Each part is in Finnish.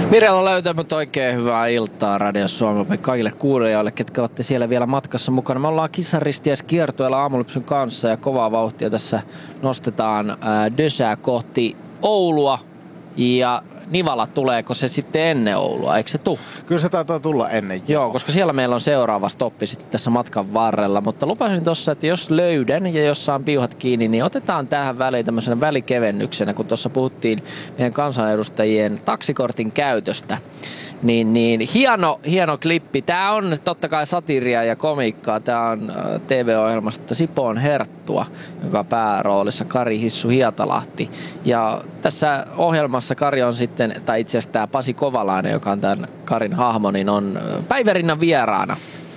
Mirella löytämät oikein hyvää iltaa Radio Suomi kaikille kuulijoille, ketkä olette siellä vielä matkassa mukana. Me ollaan Kissanristijäiskiertueella Aamulypsyn kanssa ja kovaa vauhtia tässä nostetaan Dösää kohti Oulua. Ja Nivala, tuleeko se sitten ennen Oulua, eikö se tule? Kyllä se taitaa tulla ennen. Joo, koska siellä meillä on seuraava stoppi sitten tässä matkan varrella. Mutta lupasin tuossa, että jos löydän ja jos saan piuhat kiinni, niin otetaan tähän väliin tämmöisenä välikevennyksenä, kun tuossa puhuttiin meidän kansanedustajien taksikortin käytöstä. Niin hieno klippi. Tää on totta kai satiria ja komiikkaa. Tää on TV-ohjelmasta Sipoon Herttua, joka on pääroolissa Kari Hissu Hietalahti. Ja tässä ohjelmassa Kari on sitten, tai itse asiassa tää Pasi Kovalainen, joka on tämän Karin hahmo, niin on Päivärinnan vieraana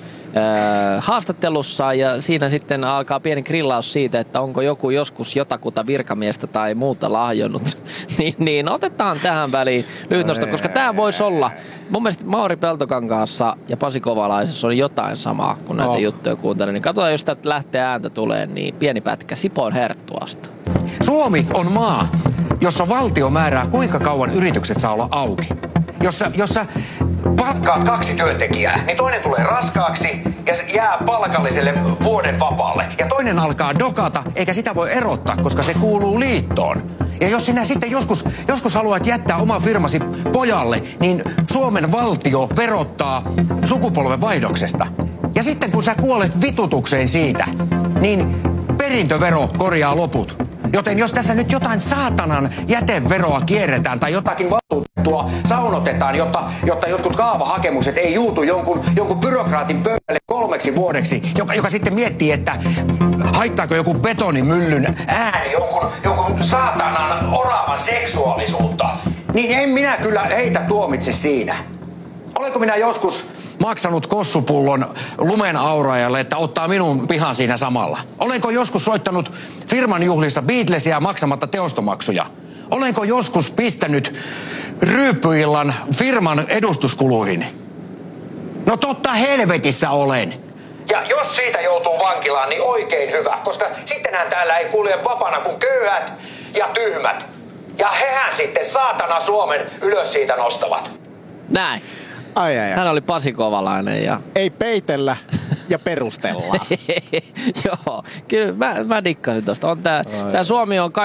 haastattelussa, ja siinä sitten alkaa pieni grillaus siitä, että onko joku joskus jotakuta virkamiestä tai muuta lahjonnut. niin otetaan tähän väliin lyhyt nosto, koska tämä voisi olla, mun mielestä Mauri Peltokankaassa ja Pasi Kovalaisessa on jotain samaa, kun näitä juttuja kuuntelin. Niin katsotaan, jos tätä lähtee ääntä tulee, niin pieni pätkä Sipoon Herttuasta. Suomi on maa, jossa valtio määrää, kuinka kauan yritykset saa olla auki. Jossa palkkaat 2 työntekijää, niin toinen tulee raskaaksi ja jää palkalliselle vuoden vapaalle. Ja toinen alkaa dokata, eikä sitä voi erottaa, koska se kuuluu liittoon. Ja jos sinä sitten joskus haluat jättää oman firmasi pojalle, niin Suomen valtio verottaa sukupolven vaihdoksesta. Ja sitten kun sä kuolet vitutukseen siitä, niin perintövero korjaa loput. Joten jos tässä nyt jotain saatanan jäteveroa kierretään tai jotakin valtuutettua saunotetaan, jotta jotkut kaavahakemukset ei juutu jonkun byrokraatin pöydälle 3 vuodeksi, joka sitten miettii, että haittaako joku betonimyllyn ääni jonkun saatanan oravan seksuaalisuutta, niin en minä kyllä heitä tuomitse siinä. Olenko minä joskus maksanut kossupullon lumen auraajalle, että ottaa minun pihan siinä samalla? Olenko joskus soittanut firman juhlissa Beatlesia maksamatta teostomaksuja? Olenko joskus pistänyt ryyppyillan firman edustuskuluihin? No totta helvetissä olen. Ja jos siitä joutuu vankilaan, niin oikein hyvä, koska sittenhän täällä ei kulje vapaana kuin köyhät ja tyhmät. Ja hehän sitten saatana Suomen ylös siitä nostavat. Näin. Ai. Hän oli Pasi Kovalainen ja Ei peitellä ja perustella. joo, kyllä mä dikkasin tosta. Tää Suomi on